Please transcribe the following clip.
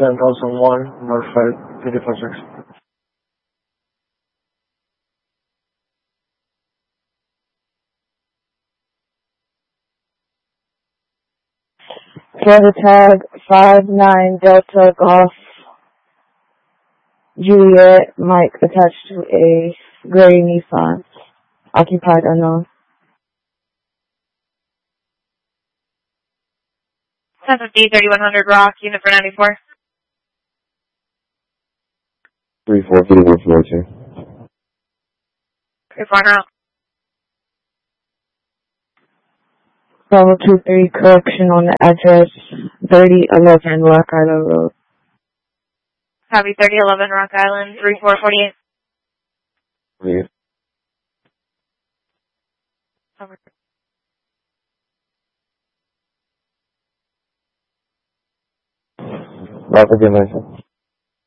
10,001, Northside, 346. Driver tag 59 Delta Golf Juliet Mike attached to a gray Nissan. Occupied unknown. 1050, 3100 Rock, unit for 94. 344142. 34 now. Level 23 correction on the address 3011 Rock Island Road. Copy 3011 Rock Island, 3448. 48. Over. Rock again,